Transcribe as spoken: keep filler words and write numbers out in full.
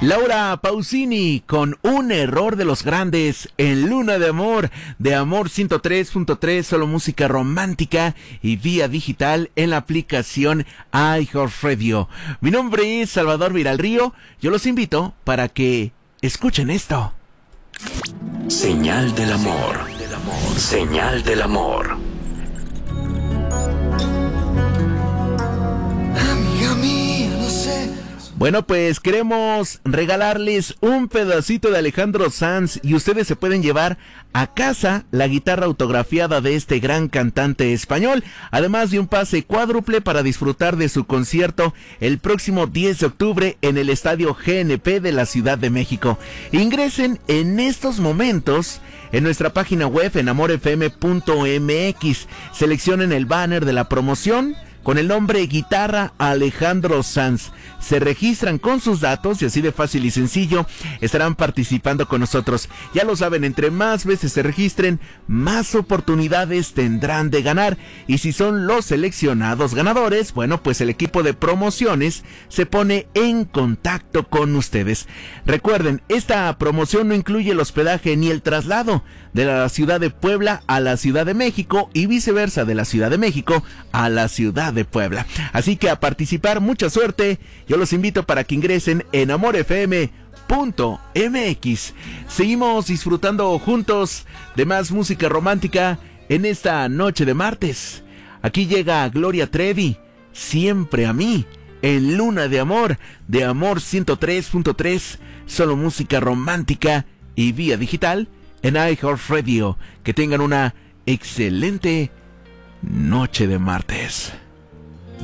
Laura Pausini con Un error de los grandes en Luna de Amor, de Amor ciento tres punto tres, solo música romántica y vía digital en la aplicación iHeartRadio. Mi nombre es Salvador Viralrío, yo los invito para que escuchen esto. Señal del amor, señal del amor. Amiga mía, no sé. Bueno, pues queremos regalarles un pedacito de Alejandro Sanz y ustedes se pueden llevar a casa la guitarra autografiada de este gran cantante español, además de un pase cuádruple para disfrutar de su concierto el próximo diez de octubre en el Estadio G N P de la Ciudad de México. Ingresen en estos momentos en nuestra página web en amor f m punto m x, seleccionen el banner de la promoción con el nombre Guitarra Alejandro Sanz. Se registran con sus datos y así de fácil y sencillo estarán participando con nosotros. Ya lo saben, entre más veces se registren, más oportunidades tendrán de ganar. Y si son los seleccionados ganadores, bueno, pues el equipo de promociones se pone en contacto con ustedes. Recuerden, esta promoción no incluye el hospedaje ni el traslado de la ciudad de Puebla a la Ciudad de México y viceversa, de la Ciudad de México a la Ciudad de Puebla. Así que a participar, mucha suerte. Yo los invito para que ingresen en amor f m punto m x. Seguimos disfrutando juntos de más música romántica en esta noche de martes. Aquí llega Gloria Trevi, Siempre a mí, en Luna de Amor, de Amor ciento tres punto tres, solo música romántica y vía digital en iHeartRadio. Que tengan una excelente noche de martes.